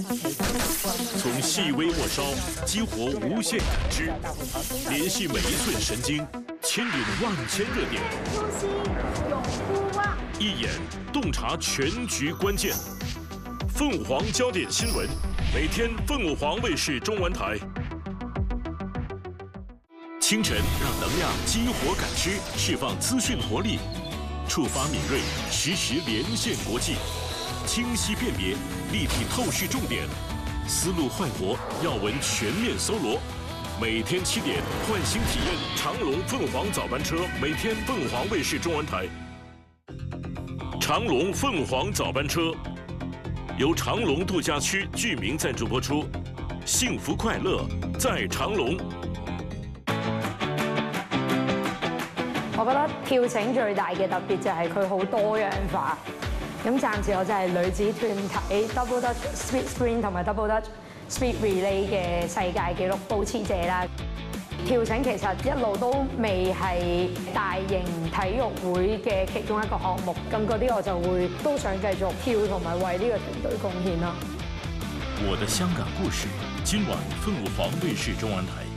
从细微末梢激活无限感知，联系每一寸神经，牵引万千热点。 呼吸，永不忘。 一眼洞察全局关键。凤凰焦点新闻，每天凤凰卫视中文台。清晨让能量激活感知，释放资讯活力，触发敏锐，实时连线国际，清晰辨别，立体透视重点，思路焕活，要闻全面搜罗。每天7点，换新体验长龙凤凰早班车，每天凤凰卫视中文台。长龙凤凰早班车由长龙度假区居民赞助播出，幸福快乐在長龍。 我覺得跳繩最大嘅特別就係佢好多樣化。咁暫時我就係女子團體 Double Dutch Speed Sprint 同埋 Double Dutch Speed Relay 嘅世界紀錄保持者啦。跳繩其實一路都未係大型體育會嘅其中一個項目，咁嗰啲我就會都想繼續跳同埋為呢個團隊貢獻啦。 我的香港故事，今晚鳳凰衛視中文台。